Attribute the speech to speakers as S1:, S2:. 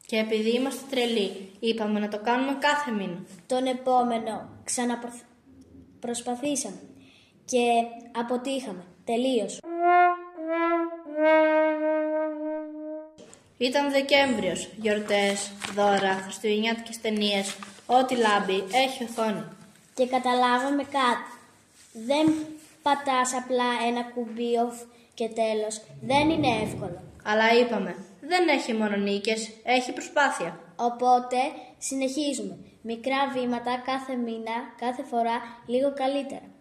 S1: Και επειδή είμαστε τρελοί, είπαμε να το κάνουμε κάθε μήνα.
S2: Τον επόμενο προσπαθήσαμε και αποτύχαμε τελείως.
S1: Ήταν Δεκέμβριος, γιορτές, δώρα, χριστουγεννιάτικες ταινίες, ό,τι λάμπει έχει οθόνη.
S2: Και καταλάβαμε κάτι. Δεν πατάς απλά ένα κουμπί off και τέλος. Δεν είναι εύκολο.
S1: Αλλά είπαμε, δεν έχει μόνο νίκες, έχει προσπάθεια.
S2: Οπότε συνεχίζουμε. Μικρά βήματα κάθε μήνα, κάθε φορά λίγο καλύτερα.